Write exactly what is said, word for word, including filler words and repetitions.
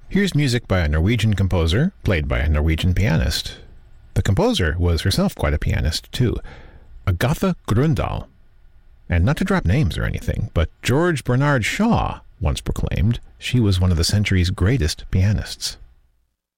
Here's music by a Norwegian composer, played by a Norwegian pianist. The composer was herself quite a pianist, too. Agatha Grøndahl. And not to drop names or anything, but George Bernard Shaw once proclaimed she was one of the century's greatest pianists.